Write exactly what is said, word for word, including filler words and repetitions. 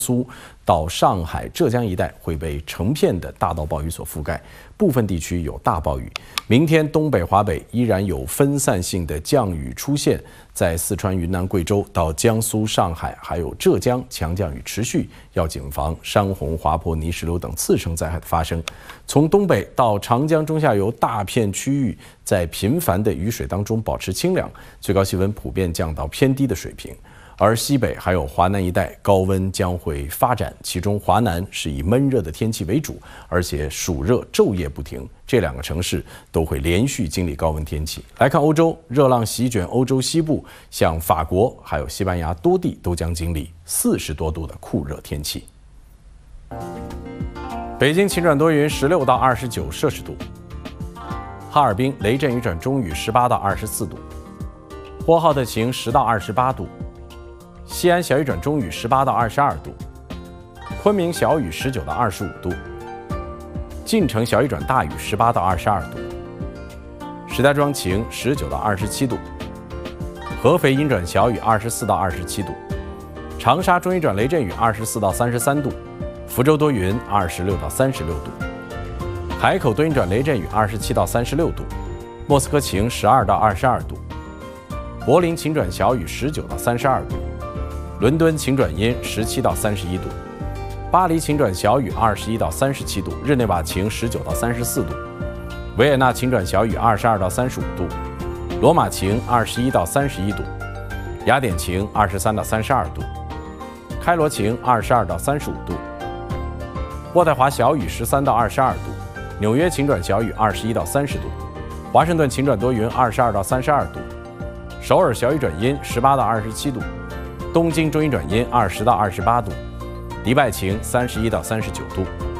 苏到上海、浙江一带会被成片的大到暴雨所覆盖，部分地区有大暴雨。明天东北、华北依然有分散性的降雨出现，在四川、云南、贵州到江苏、上海还有浙江，强降雨持续，要谨防山洪、滑坡、泥石流等次生灾害的发生。从东北到长江中下游大片区域，在频繁的雨水当中保持清凉，最高气温普遍降到偏低的水平。 而西北还有华南一带高温将会发展，其中华南是以闷热的天气为主，而且暑热昼夜不停，这两个城市都会连续经历高温天气。来看欧洲，热浪席卷欧洲西部，像法国还有西班牙多地都将经历四十多度的酷热天气。北京晴转多云，十六到二十九摄氏度；哈尔滨雷阵雨转中雨，十八到二十四度；呼和浩特晴，十到二十八度。 西安小雨转中雨，十八到二十二度；昆明小雨，十九到二十五度；晋城小雨转大雨，十八到二十二度；石家庄晴，十九到二十七度；合肥阴转小雨，二十四到二十七度；长沙中雨转雷阵雨，二十四到三十三度；福州多云，二十六到三十六度；海口多云转雷阵雨，二十七到三十六度；莫斯科晴，十二到二十二度；柏林晴转小雨，十九到三十二度。 伦敦晴转阴，十七到三十一度；巴黎晴转小雨，二十一到三十七度；日内瓦晴，十九到三十四度；维也纳晴转小雨，二十二到三十五度；罗马晴，二十一到三十一度；雅典晴，二十三到三十二度；开罗晴，二十二到三十五度；渥太华小雨，十三到二十二度；纽约晴转小雨，二十一到三十度；华盛顿晴转多云，二十二到三十二度；首尔小雨转阴，十八到二十七度。 东京中阴转阴，二十到二十八度；迪拜晴，三十一到三十九度。